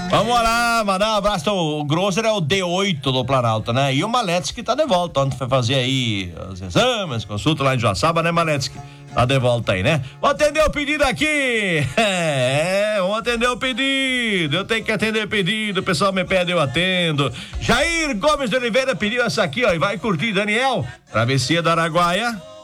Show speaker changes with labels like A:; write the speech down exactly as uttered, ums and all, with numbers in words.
A: Vamos lá, mandar um abraço. O Grosser é o D oito do Planalto, né? E o Maletsky tá de volta. Ontem foi fazer aí os exames, consulta lá em Joaçaba, né, Maletsky? Tá de volta aí, né? Vou atender o pedido aqui. É, vamos atender o pedido. Eu tenho que atender pedido. O pessoal me pede, eu atendo. Jair Gomes de Oliveira pediu essa aqui, ó. E vai curtir, Daniel. Travessia do Araguaia.